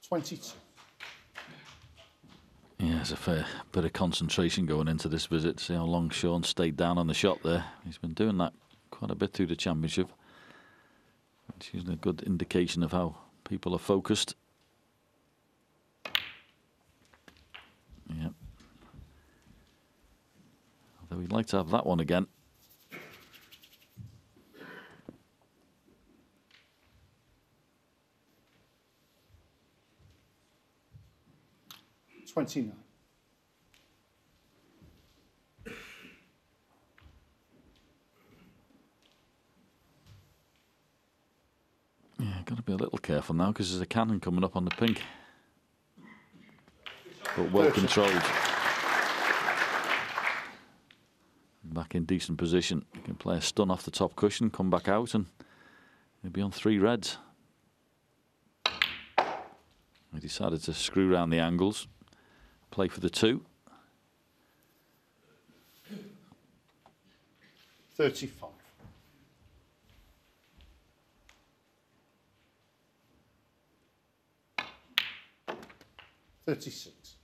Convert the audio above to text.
22. Yeah, there's a fair bit of concentration going into this visit to see how long Sean stayed down on the shot there. He's been doing that quite a bit through the championship, which is a good indication of how people are focused. Yeah. Although we'd like to have that one again. 29. Yeah, got to be a little careful now because there's a cannon coming up on the pink. But well controlled. Back in decent position. You can play a stun off the top cushion, come back out, and he'll be on 3 reds. He decided to screw around the angles, play for the 2. 35. $36.